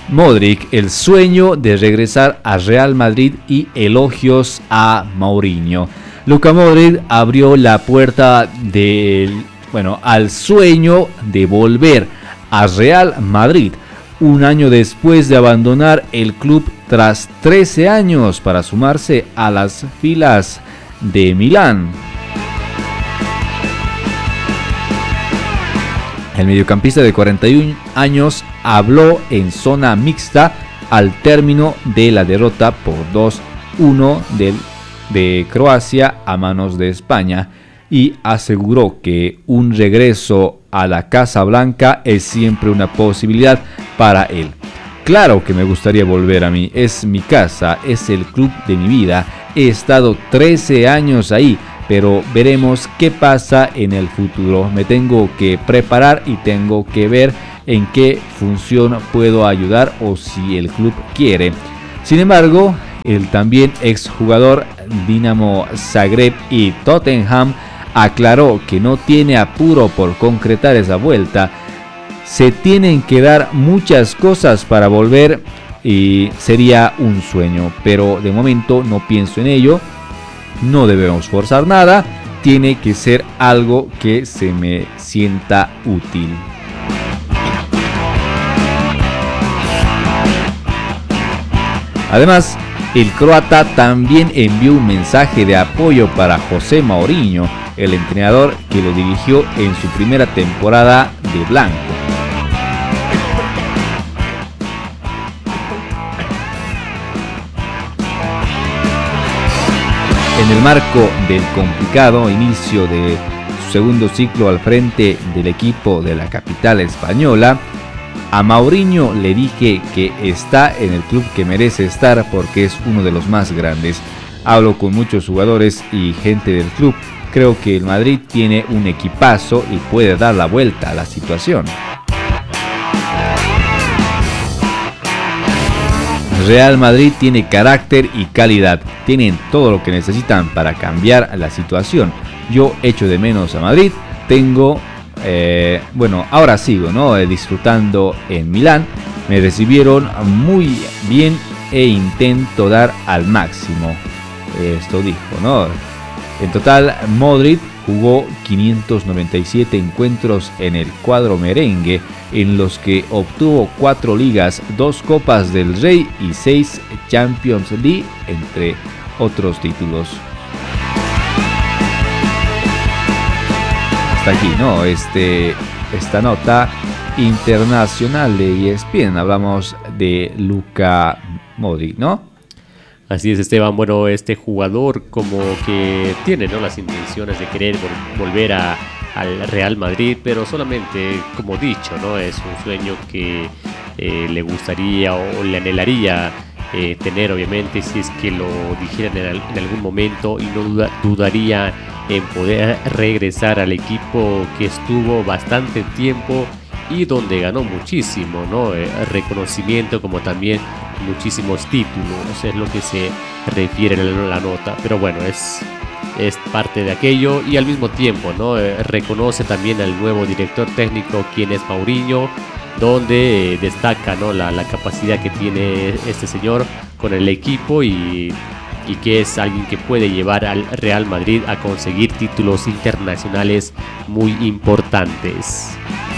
Modric, el sueño de regresar a Real Madrid y elogios a Mourinho. Luka Modric abrió la puerta al sueño de volver a Real Madrid un año después de abandonar el club tras 13 años para sumarse a las filas de Milán. El mediocampista de 41 años habló en zona mixta al término de la derrota por 2-1 de Croacia a manos de España y aseguró que un regreso a la Casa Blanca es siempre una posibilidad para él. Claro que me gustaría volver a mí, es mi casa, es el club de mi vida, he estado 13 años ahí, pero veremos qué pasa en el futuro. Me tengo que preparar y tengo que ver en qué función puedo ayudar o si el club quiere. Sin embargo, el también exjugador Dinamo Zagreb y Tottenham aclaró que no tiene apuro por concretar esa vuelta. Se tienen que dar muchas cosas para volver y sería un sueño, pero de momento no pienso en ello. No debemos forzar nada, tiene que ser algo que se me sienta útil. Además, el croata también envió un mensaje de apoyo para José Mourinho, el entrenador que lo dirigió en su primera temporada de blanco. En el marco del complicado inicio de su segundo ciclo al frente del equipo de la capital española, a Mourinho le dije que está en el club que merece estar porque es uno de los más grandes. Hablo con muchos jugadores y gente del club. Creo que el Madrid tiene un equipazo y puede dar la vuelta a la situación. Real Madrid tiene carácter y calidad, tienen todo lo que necesitan para cambiar la situación. Yo echo de menos a Madrid, ahora sigo, disfrutando en Milán, me recibieron muy bien e intento dar al máximo. Esto dijo, En total, Modric jugó 597 encuentros en el cuadro merengue, en los que obtuvo 4 ligas, 2 Copas del Rey y 6 Champions League, entre otros títulos. Hasta aquí, esta nota internacional de ESPN. Hablamos de Luka Modric, Así es, Esteban. Bueno, este jugador como que tiene las intenciones de querer volver al Real Madrid, pero solamente, como dicho, es un sueño que le gustaría o le anhelaría tener, obviamente, si es que lo dijeran en algún momento, y no dudaría en poder regresar al equipo que estuvo bastante tiempo y donde ganó muchísimo, reconocimiento, como también muchísimos títulos, es lo que se refiere en la nota. Pero bueno, es parte de aquello, y al mismo tiempo reconoce también al nuevo director técnico, quien es Mourinho, donde destaca la capacidad que tiene este señor con el equipo y que es alguien que puede llevar al Real Madrid a conseguir títulos internacionales muy importantes.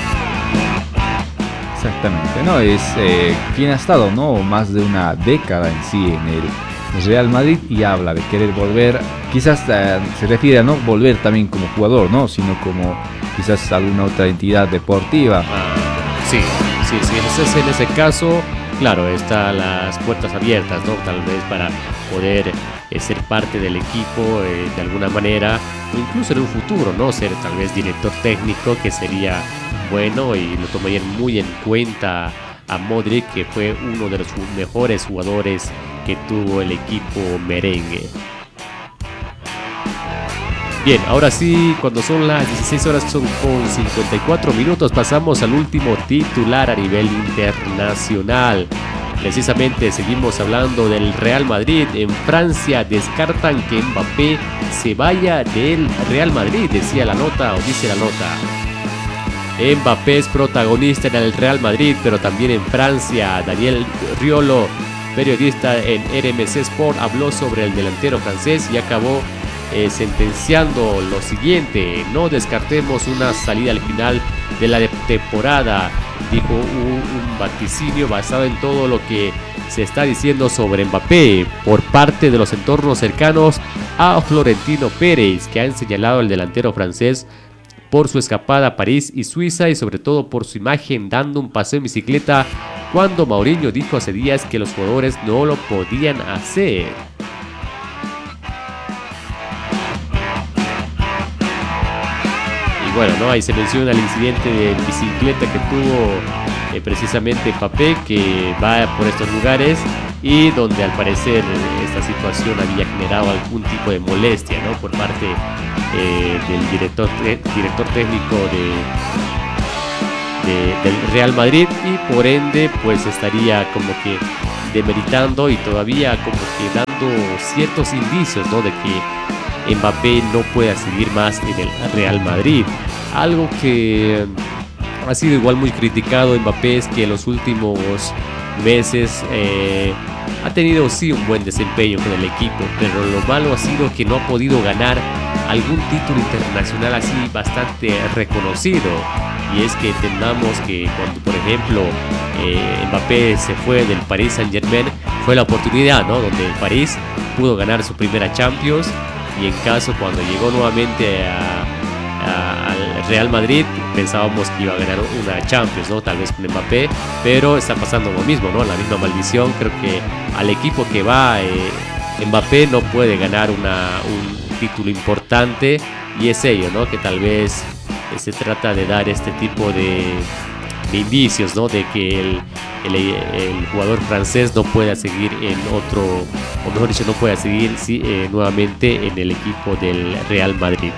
Exactamente, es quien ha estado más de una década en sí en el Real Madrid y habla de querer volver. Quizás se refiere a no volver también como jugador, sino como quizás alguna otra entidad deportiva. Sí, en ese caso, claro, están las puertas abiertas, tal vez para poder ser parte del equipo de alguna manera, o incluso en un futuro, ser tal vez director técnico, que sería bueno, y lo tomarían muy en cuenta a Modric, que fue uno de los mejores jugadores que tuvo el equipo merengue. Bien, ahora sí, cuando son las 16 horas con 54 minutos, pasamos al último titular a nivel internacional. Precisamente seguimos hablando del Real Madrid. En Francia descartan que Mbappé se vaya del Real Madrid, dice la nota. Mbappé es protagonista en el Real Madrid, pero también en Francia. Daniel Riolo, periodista en RMC Sport, habló sobre el delantero francés y acabó sentenciando lo siguiente: no descartemos una salida al final de la temporada. Dijo un vaticinio basado en todo lo que se está diciendo sobre Mbappé por parte de los entornos cercanos a Florentino Pérez, que han señalado al delantero francés por su escapada a París y Suiza, y sobre todo por su imagen dando un paseo en bicicleta, cuando Mourinho dijo hace días que los jugadores no lo podían hacer. Y bueno, ¿no? Ahí se menciona el incidente de bicicleta que tuvo precisamente Mbappé, que va por estos lugares y donde al parecer esta situación había generado algún tipo de molestia, ¿no?, por parte del director técnico del Real Madrid, y por ende pues estaría como que demeritando y todavía como que dando ciertos indicios, ¿no?, de que Mbappé no pueda seguir más en el Real Madrid. Algo que ha sido igual muy criticado Mbappé es que en los últimos meses ha tenido sí un buen desempeño con el equipo, pero lo malo ha sido que no ha podido ganar algún título internacional así bastante reconocido. Y es que entendamos que cuando, por ejemplo, Mbappé se fue del Paris Saint-Germain, fue la oportunidad, ¿no?, donde el París pudo ganar su primera Champions, y en caso cuando llegó nuevamente al Real Madrid pensábamos que iba a ganar una Champions, ¿no?, tal vez con Mbappé, pero está pasando lo mismo, ¿no?, la misma maldición. Creo que al equipo que va Mbappé no puede ganar un título importante, y es ello, ¿no?, que tal vez se trata de dar este tipo de indicios, ¿no?, de que el jugador francés no pueda seguir en otro, o mejor dicho, no pueda seguir nuevamente en el equipo del Real Madrid.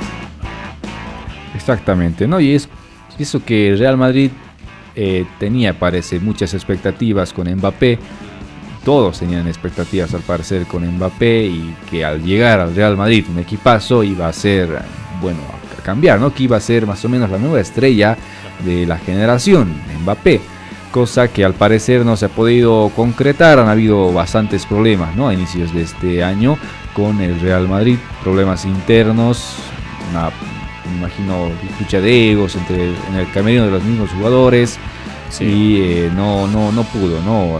Exactamente, ¿no? Y es eso que el Real Madrid tenía, parece, muchas expectativas con Mbappé. Todos tenían expectativas al parecer con Mbappé, y que al llegar al Real Madrid, un equipazo, iba a ser, bueno, a cambiar, ¿no?, que iba a ser más o menos la nueva estrella de la generación, Mbappé, cosa que al parecer no se ha podido concretar. Han habido bastantes problemas, ¿no?, a inicios de este año con el Real Madrid, problemas internos, me imagino lucha de egos en el camerino de los mismos jugadores, sí. Y no pudo, ¿no?,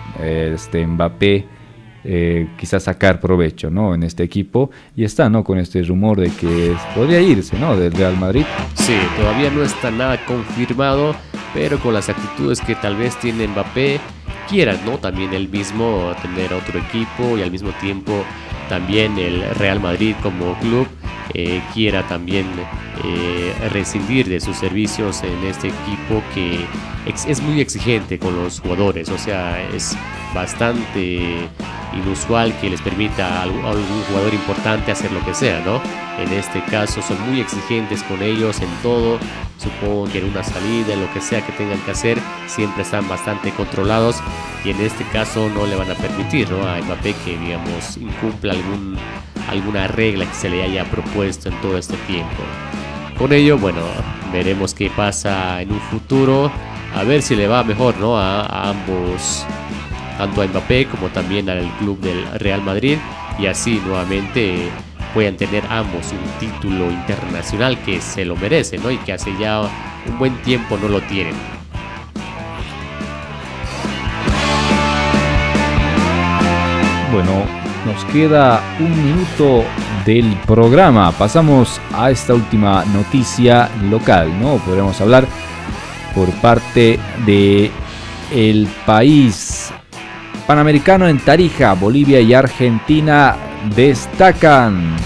Mbappé quizás sacar provecho, ¿no?, en este equipo, y está, ¿no?, con este rumor de que podría irse, ¿no?, del Real Madrid. Sí, todavía no está nada confirmado, pero con las actitudes que tal vez tiene Mbappé, quiera, ¿no?, también él mismo tener otro equipo, y al mismo tiempo también el Real Madrid como club quiera también rescindir de sus servicios en este equipo que es muy exigente con los jugadores. O sea, es bastante inusual que les permita a algún jugador importante hacer lo que sea, ¿no? En este caso son muy exigentes con ellos en todo. Supongo que en una salida, en lo que sea que tengan que hacer, siempre están bastante controlados, y en este caso no le van a permitir, ¿no?, a Mbappé que, digamos, incumpla alguna regla que se le haya propuesto en todo este tiempo. Con ello, bueno, veremos qué pasa en un futuro, a ver si le va mejor, ¿no?, a ambos, tanto a Mbappé como también al club del Real Madrid, y así nuevamente puedan tener ambos un título internacional que se lo merecen, ¿no?, y que hace ya un buen tiempo no lo tienen. Bueno, nos queda un minuto del programa. Pasamos a esta última noticia local, ¿no? Podríamos hablar por parte de el país panamericano en Tarija. Bolivia y Argentina destacan.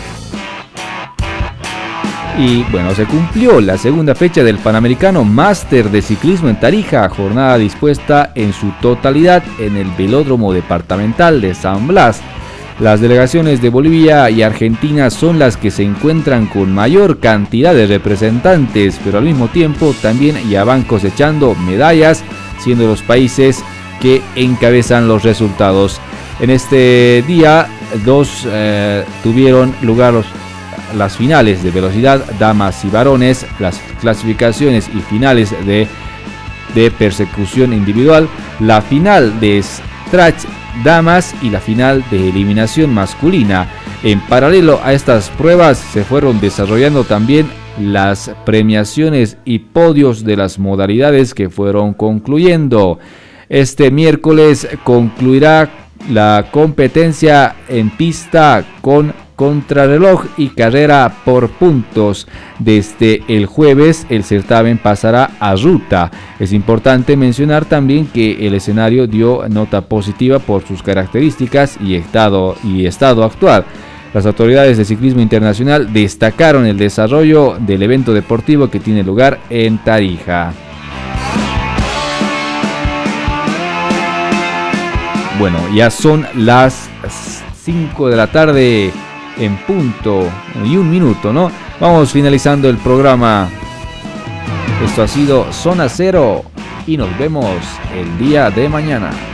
Y bueno, se cumplió la segunda fecha del Panamericano Máster de Ciclismo en Tarija, jornada dispuesta en su totalidad en el Velódromo Departamental de San Blas. Las delegaciones de Bolivia y Argentina son las que se encuentran con mayor cantidad de representantes, pero al mismo tiempo también ya van cosechando medallas, siendo los países que encabezan los resultados. En este día tuvieron lugar las finales de velocidad, damas y varones, las clasificaciones y finales de persecución individual, la final de stretch damas y la final de eliminación masculina. En paralelo a estas pruebas se fueron desarrollando también las premiaciones y podios de las modalidades que fueron concluyendo. Este miércoles concluirá la competencia en pista con contrarreloj y carrera por puntos. Desde el jueves el certamen pasará a ruta. Es importante mencionar también que el escenario dio nota positiva por sus características y estado actual. Las autoridades de ciclismo internacional destacaron el desarrollo del evento deportivo que tiene lugar en Tarija. Bueno, ya son las 5 de la tarde en punto y 1 minuto, ¿no? Vamos finalizando el programa. Esto ha sido Zona Cero y nos vemos el día de mañana.